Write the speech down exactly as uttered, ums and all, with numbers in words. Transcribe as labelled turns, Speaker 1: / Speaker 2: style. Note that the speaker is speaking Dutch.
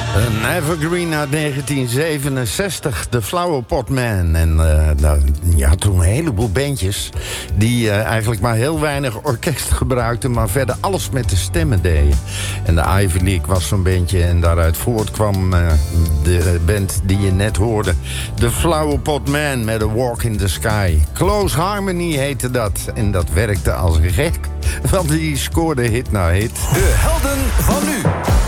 Speaker 1: Een evergreen uit negentien zevenenzestig, de Flower Pot Man. En uh, nou, je had toen een heleboel bandjes die uh, eigenlijk maar heel weinig orkest gebruikten, maar verder alles met de stemmen deden. En de Ivy League was zo'n bandje en daaruit voortkwam uh, de band die je net hoorde. De Flower Pot Man met A Walk in the Sky. Close Harmony heette dat en dat werkte als gek, want die scoorde hit na hit.
Speaker 2: De helden van nu.